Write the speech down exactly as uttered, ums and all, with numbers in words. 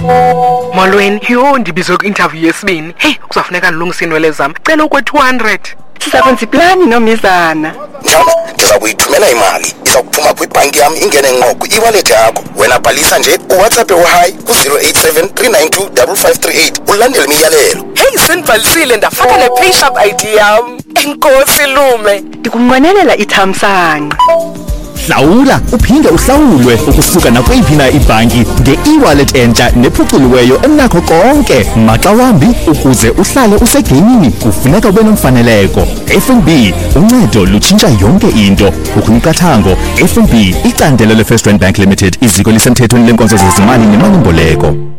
Molweni, yho ndibizwe ku-interview yesibini. Hey, kuzafuneka ndilungise inwele zam. Cela ukwe two hundred. Sizakwenza iplani nomizana. Njalo, ndiza kuyithumela imali. Iza kuphuma kwibhanki yami ingene ngqo kwi-e-wallet yakho. Wena bhalisa nje uWhatsApp we-hi ku-zero eight seven three nine two five five three eight. Ulandele imiyalelo. Hey, sendibhalisile ndafaka le payshap I D yam. Enkosi lume. Ndikunqwenelela ithamsanqa. Hlawula uphinde uhlawulwe ukusuka nakweyiphi na ibhanki nge-e-wallet entsha nephuculiweyo enakho konke maxa wambi ukuze uhlale usegamini kufuneka ube nomfaneleko. F N B uncedo lutshintsha yonke into. Ukunikathango F N B icandelo le First Rand Bank Limited iziko lisemthethweni lenkonzo zezimali nemali mboleko.